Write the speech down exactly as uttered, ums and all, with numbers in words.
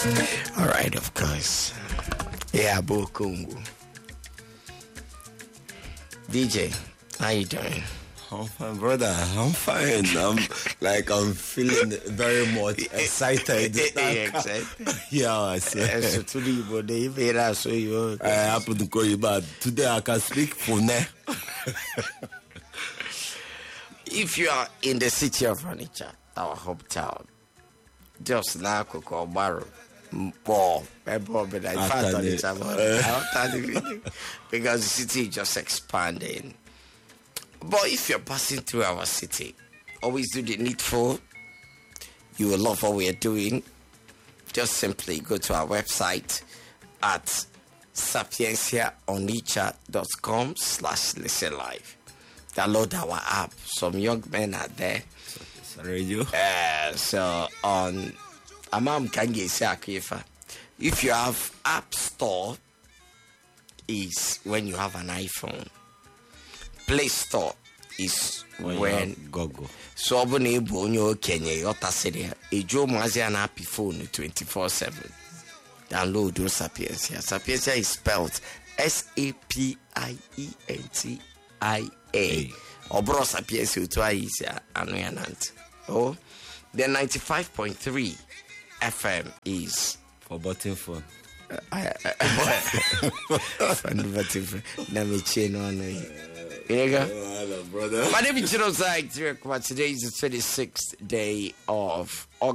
All right, of course. Yeah, Bokungu. D J, how you doing? Oh, my brother, I'm fine. I'm like I'm feeling very much excited. excited. Yeah, sir. So today, but they made us so you. I happen to call you, but today I can speak for now. If you are in the city of Onitsha, our hometown, just now Coco Barrow, more, but in fact, Onitsha, because the city is just expanding. But if you're passing through our city, always do the needful. You will love what we are doing. Just simply go to our website at sapiencia onitsha dot com slash listen live. Download our app. Some young men are there. Radio. Uh, so on Amam Kange Sakifa. If you have App Store, is when you have an iPhone. Play Store is when, when Google. So abone bonyo Kenya yota sede ejo mazi an happy phone twenty-four seven. Download those Sapiencia. Sapiencia is spelled S A P I E N T I A. Obro Sapiencia utwa isa anu yanant. Oh, the ninety-five point three F M is for button phone. I Fun button phone. Na me chain on you go. Oh, brother. My name is Chino Zag. Today is the twenty-sixth day of August.